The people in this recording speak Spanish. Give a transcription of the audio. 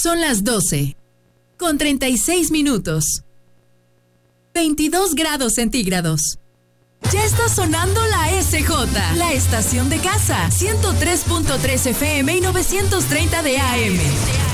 Son las 12, con 36 minutos. 22 grados centígrados. Ya está sonando la SJ, la estación de casa, 103.3 FM y 930 de AM.